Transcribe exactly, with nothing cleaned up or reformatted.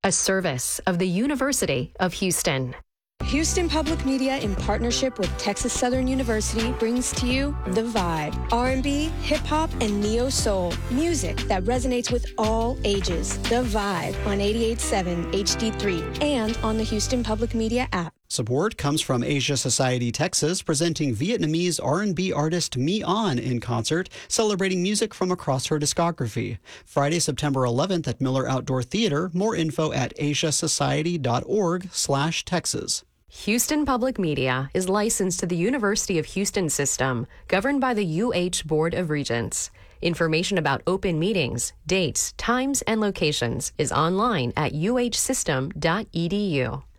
a service of the University of Houston. Houston Public Media, in partnership with Texas Southern University, brings to you The Vibe. R and B, hip-hop, and neo-soul. Music that resonates with all ages. The Vibe on eighty-eight point seven H D three and on the Houston Public Media app. Support comes from Asia Society Texas, presenting Vietnamese R and B artist My An in concert, celebrating music from across her discography. Friday, September eleventh at Miller Outdoor Theater. More info at asiasociety.org slash Texas. Houston Public Media is licensed to the University of Houston system, governed by the U H Board of Regents. Information about open meetings, dates, times, and locations is online at u h system dot e d u.